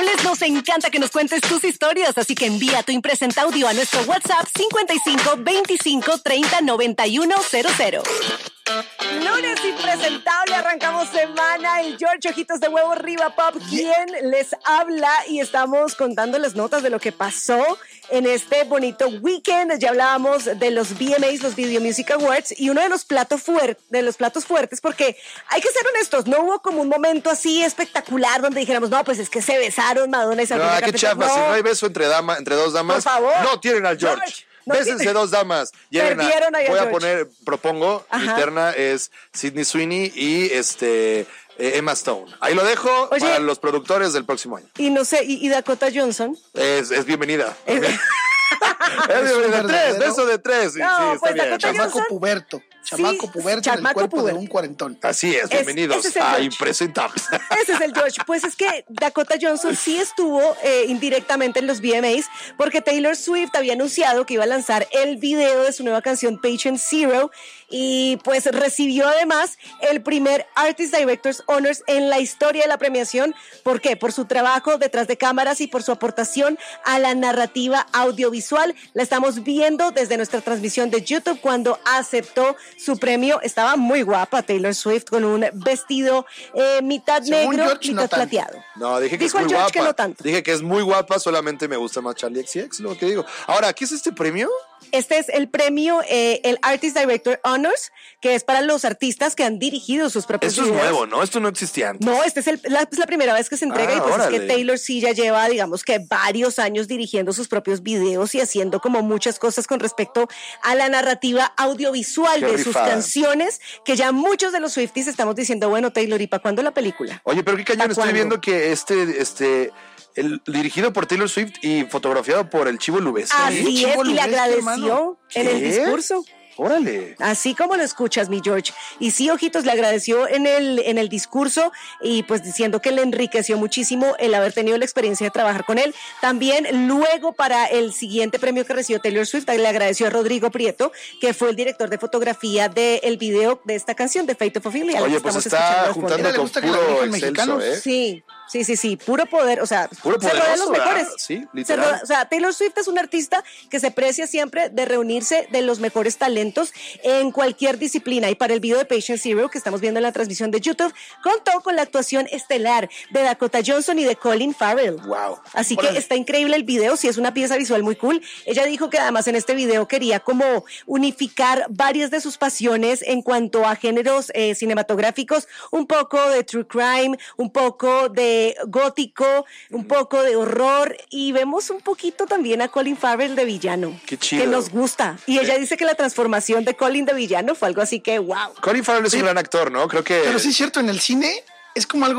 especiales nos encanta que nos cuentes tus historias, así que envía tu impresenta audio a nuestro WhatsApp 55 25 30 91 00. Lunes impresentable, arrancamos semana. El George Ojitos de Huevo Riva Pop, quien les habla, y estamos contando las notas de lo que pasó en este bonito weekend. Ya hablábamos de los VMAs, los Video Music Awards, y uno de los platos fuertes, porque hay que ser honestos, no hubo como un momento así espectacular donde dijéramos, no, pues es que se besaron Madonna y Sabrina Carpenter. Qué chafa, si no hay beso entre dos damas, por favor, no tienen al George. No bésense dos damas. Perdieron a George. Propongo, mi terna es Sydney Sweeney y Emma Stone. Ahí lo dejo. Oye, para los productores del próximo año. Y no sé, ¿y Dakota Johnson? Es bienvenida. Es bienvenida. Beso de tres. No, sí, pues está bien. Chamaco puberto. Chamaco puberto en el cuerpo de un cuarentón. Así es, bienvenidos a Impresentables. Ese es el George. Pues es que Dakota Johnson sí estuvo indirectamente en los VMAs, porque Taylor Swift había anunciado que iba a lanzar el video de su nueva canción Patient Zero, y pues recibió además el primer Artist Director's Honors en la historia de la premiación. ¿Por qué? Por su trabajo detrás de cámaras y por su aportación a la narrativa audiovisual. La estamos viendo desde nuestra transmisión de YouTube cuando aceptó su premio. Estaba muy guapa Taylor Swift con un vestido mitad según negro, George, mitad no plateado. No, dije que dijo es muy George guapa. que no tanto. Dije que es muy guapa, solamente me gusta más Charlie XCX, lo que digo. Ahora, ¿qué es este premio? Este es el premio, el Artist Director Honors, que es para los artistas que han dirigido sus propios Eso videos. es nuevo, ¿no? Esto no existía antes. No, esta es la primera vez que se entrega, y pues órale. es que Taylor sí ya lleva, digamos que varios años dirigiendo sus propios videos y haciendo como muchas cosas con respecto a la narrativa audiovisual de sus canciones, que ya muchos de los Swifties estamos diciendo, bueno, Taylor, ¿y para cuándo la película? Oye, pero qué cañón, estoy viendo que dirigido por Taylor Swift y fotografiado por el Chivo Lubeski. Así es, y le agradeció en el discurso. Órale. Así como lo escuchas, mi George. Y sí, Ojitos, le agradeció en el discurso, y pues diciendo que le enriqueció muchísimo el haber tenido la experiencia de trabajar con él. También luego, para el siguiente premio que recibió Taylor Swift, le agradeció a Rodrigo Prieto, que fue el director de fotografía del video de esta canción, de Fate of Ophelia. Oye, pues está juntando con puro excelso, ¿eh? Sí, puro poder, o sea, puro se rodea de los mejores. Sí, literal. O sea, Taylor Swift es un artista que se precia siempre de reunirse de los mejores talentos en cualquier disciplina, y para el video de Patient Zero, que estamos viendo en la transmisión de YouTube, contó con la actuación estelar de Dakota Johnson y de Colin Farrell. Wow. Así que está increíble el video, sí, es una pieza visual muy cool. Ella dijo que además en este video quería como unificar varias de sus pasiones en cuanto a géneros cinematográficos, un poco de true crime, un poco de gótico, un poco de horror, y vemos un poquito también a Colin Farrell de villano. Qué chido. Que nos gusta. Y ella dice que la transformación de Colin de villano fue algo así que wow. Colin Farrell es un gran actor, ¿no? Creo que... Pero sí es cierto, en el cine es como algo